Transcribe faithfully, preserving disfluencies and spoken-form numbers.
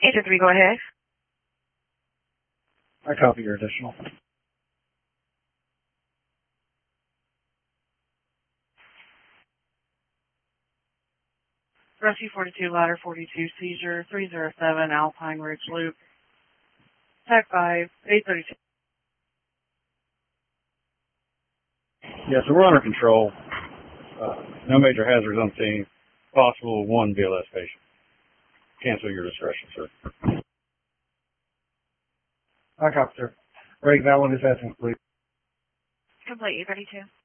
Agent three, go ahead. I copy your additional. Rescue forty-two, ladder forty-two, seizure, three zero seven, Alpine Ridge Loop. Tag five, eight thirty-two. Yeah, so we're under control. Uh, no major hazards on scene. Possible one B L S patient. Cancel your discretion, sir. I copy, sir. Break that one is asking, please. Complete, eight thirty-two.